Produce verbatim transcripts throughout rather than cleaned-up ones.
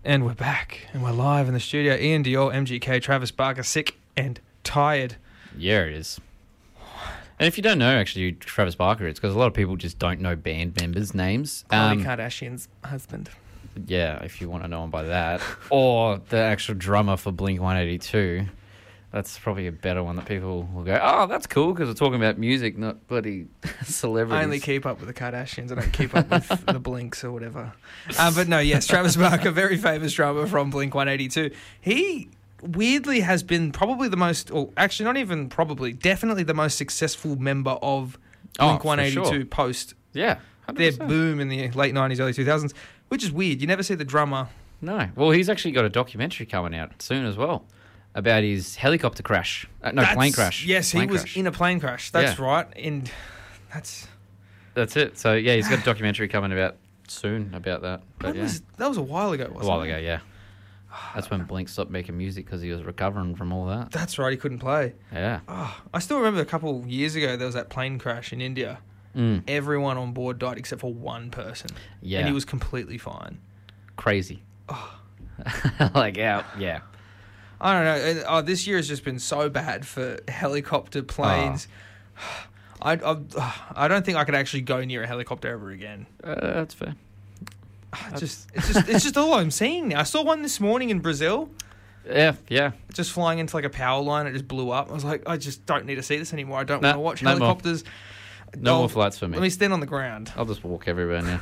And we're back, and we're live in the studio. Ian Dior, M G K, Travis Barker, sick and tired. Yeah, it is. And if you don't know, actually, Travis Barker, it's because a lot of people just don't know band members' names. Khloe Um, Kardashian's husband. yeah, if you want to know him by that. Or the actual drummer for Blink one eighty-two. That's probably a better one that people will go, oh, that's cool, because we're talking about music, not bloody celebrities. I only keep up with the Kardashians. I don't keep up with the Blinks or whatever. Um, but no, yes, Travis Barker, very famous drummer from Blink one eighty-two. He weirdly has been probably the most, or actually not even probably, definitely the most successful member of Blink Oh, one eighty-two for sure. post Yeah, their one hundred percent. boom in the late nineties, early two thousands, which is weird. You never see the drummer. No. Well, he's actually got a documentary coming out soon as well about his helicopter crash. Uh, no, That's- plane crash. Yes, plane he was crash. in a plane crash. That's Yeah. right. And that's... That's it. So, yeah, he's got a documentary coming about soon about that. But, When yeah. was, that was a while ago, wasn't A while it? ago, yeah. That's when Blink stopped making music because he was recovering from all that. That's right, he couldn't play. Yeah. Oh, I still remember a couple of years ago there was that plane crash in India. Mm. Everyone on board died except for one person. Yeah. And he was completely fine. Crazy. Oh. like, yeah, yeah. I don't know. and, Oh, this year has just been so bad for helicopter planes. I, I, I don't think I could actually go near a helicopter ever again. Uh, that's fair. I just, it's just, it's just all I'm seeing now. I saw one this morning in Brazil, Yeah, yeah. just flying into like a power line. It just blew up. I was like, I just don't need to see this anymore. I don't No, want to watch no more. helicopters. No I'll- more flights for me. Let me stand on the ground. I'll just walk everywhere now.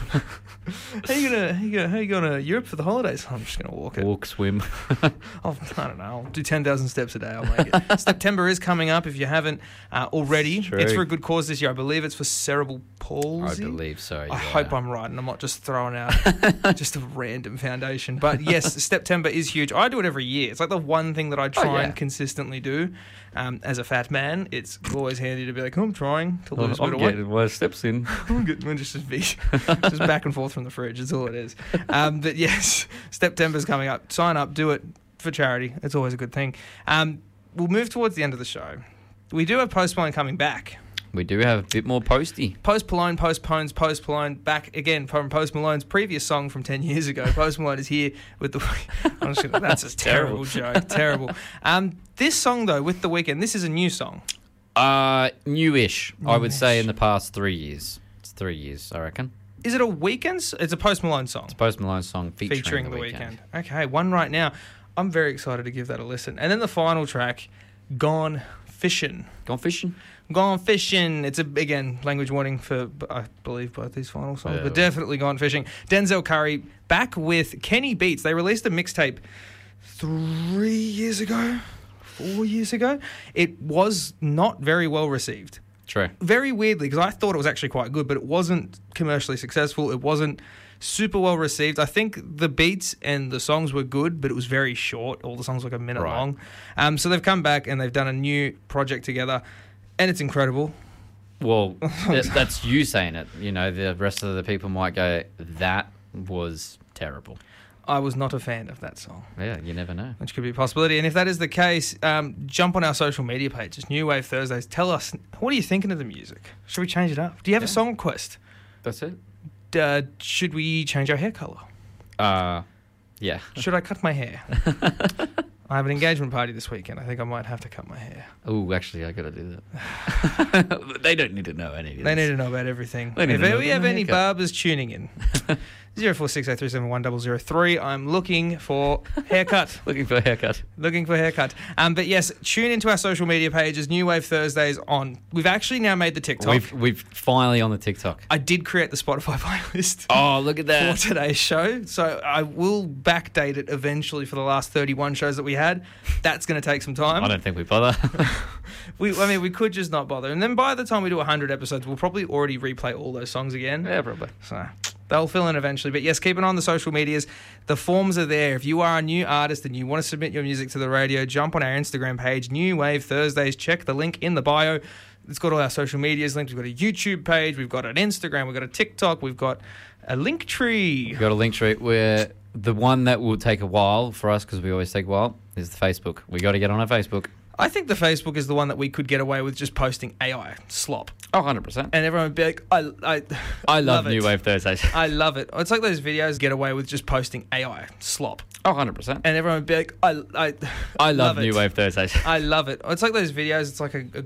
How you gonna? How you gonna? How you going to Europe for the holidays? I'm just gonna walk it. Walk, swim. I'll, I don't know. I'll do ten thousand steps a day. I'll make it. September is coming up. If you haven't uh, already, It's true. it's for a good cause this year. I believe it's for cerebral I palsy. believe so, yeah. I hope I'm right, and I'm not just throwing out just a random foundation. But yes, September is huge. I do it every year. It's like the one thing that I try Oh, yeah. and consistently do. Um, as a fat man, it's always handy to be like, oh, I'm trying to Well, lose a I'm bit of weight. getting my steps in. I'm getting just just, be, just back and forth from the fridge. That's all it is. Um, but yes, September's coming up. Sign up, do it for charity. It's always a good thing. Um, we'll move towards the end of the show. We do have Post Malone coming back. We do have a bit more posty. Post Malone postpones Post Malone back again from Post Malone's previous song from ten years ago. Post Malone is here with the... I'm just gonna, that's a terrible joke. Terrible. Um, this song, though, with The Weeknd, this is a new song. Uh, newish, I would say, Newish. in the past three years. It's three years, I reckon. Is it a Weeknd? It's a Post Malone song. It's a Post Malone song featuring, featuring The The Weeknd. Weeknd. Okay, one right now. I'm very excited to give that a listen. And then the final track, Gone Fishing. Gone fishing? Gone Fishing. It's, a again, language warning for, I believe, both these final songs, Yeah, but well. definitely Gone Fishing. Denzel Curry back with Kenny Beats. They released a mixtape three years ago, four years ago. It was not very well received. True. Very weirdly, because I thought it was actually quite good, but it wasn't commercially successful. It wasn't super well received. I think the beats and the songs were good, but it was very short. All the songs were like a minute Right. long. Um, so they've come back and they've done a new project together, and it's incredible. Well, th- that's you saying it. You know, the rest of the people might go, that was terrible. I was not a fan of that song, Yeah, you never know. which could be a possibility. And if that is the case, um, jump on our social media pages, New Wave Thursdays. Tell us, what are you thinking of the music? Should we change it up? Do you have a Yeah. song request? That's it? Uh, should we change our hair colour? Uh, yeah. Should I cut my hair? I have an engagement party this weekend. I think I might have to cut my hair. Oh, actually, I got to do that. They don't need to know any of this. They need to know about everything. They need If to know we about have the any haircut. barbers tuning in, zero four six eight three seven one double zero three. I'm looking for haircut. Looking for a haircut. Looking for haircut. Um, but yes, tune into our social media pages, New Wave Thursdays on. We've actually now made the TikTok. We've, we've finally on the TikTok. I did create the Spotify playlist. Oh, look at For that. today's show. So I will backdate it eventually for the last thirty-one shows that we had. That's going to take some time. I don't think we bother. We, I mean, we could just not bother. And then by the time we do one hundred episodes, we'll probably already replay all those songs again. yeah, probably. So they'll fill in eventually. But yes, keep an eye on the social medias. The forms are there. If you are a new artist and you want to submit your music to the radio, jump on our Instagram page, New Wave Thursdays. Check the link in the bio. It's got all our social medias linked. We've got a YouTube page. We've got an Instagram. We've got a TikTok. We've got a link tree. We've got a link tree where the one that will take a while for us, because we always take a while, is the Facebook. We got to get on our Facebook. I think the Facebook is the one that we could get away with just posting A I slop. Oh, one hundred percent. And everyone would be like, I, I, I love, love it. New Wave Thursdays. I love it. It's like those videos get away with just posting A I slop. Oh, one hundred percent. And everyone would be like, I, I, I love, love New it. Wave Thursdays. I love it. It's like those videos. It's like a, a